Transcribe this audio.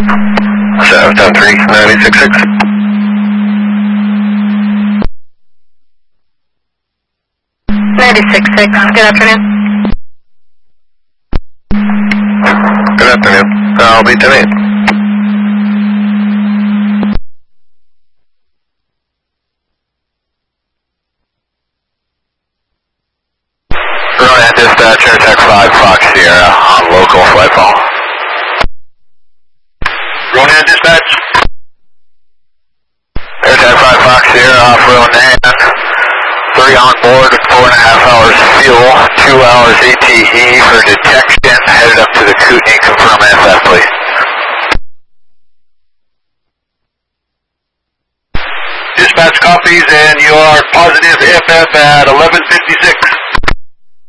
South 10-3, 9866. Good afternoon. Good afternoon. I'll be 10-8. Ronan Dispatch, Airtech 5 Fox Sierra on local flight fall. Ronan Dispatch. Airtech 5 Fox Sierra off Ronan. 3 on board, 4.5 hours fuel, 2 hours ATE for detection, headed up to the Kootenai, confirm FF please. Dispatch copies and you are positive FF at 11:56.